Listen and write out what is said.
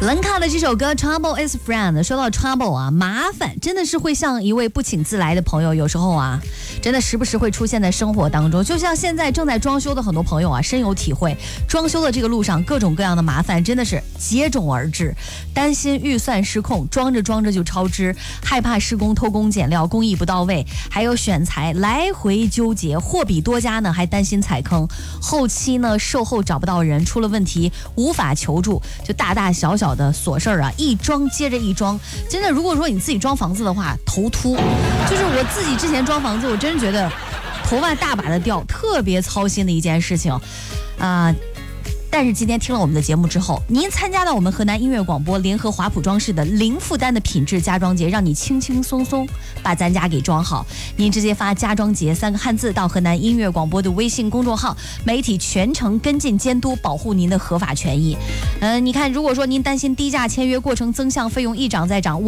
冷卡的这首歌 Trouble is Friend， 说到 Trouble 啊，麻烦真的是会像一位不请自来的朋友，有时候啊，真的时不时会出现在生活当中。就像现在正在装修的很多朋友啊，深有体会。装修的这个路上，各种各样的麻烦真的是接踵而至，担心预算失控，装着装着就超支，害怕施工偷工减料，工艺不到位，还有选材来回纠结，货比多家呢，还担心踩坑，后期呢售后找不到人，出了问题无法求助，就大大小小的琐事啊，一桩接着一桩。真的，如果说你自己装房子的话，头秃。就是我自己之前装房子，我真觉得头发大把的掉，特别操心的一件事情但是今天听了我们的节目之后，您参加到我们河南音乐广播联合华普装饰的零负担的品质家装节，让你轻轻松松把咱家给装好。您直接发家装节3个汉字到河南音乐广播的微信公众号，媒体全程跟进监督，保护您的合法权益。你看，如果说您担心低价签约过程增项费用一涨再涨，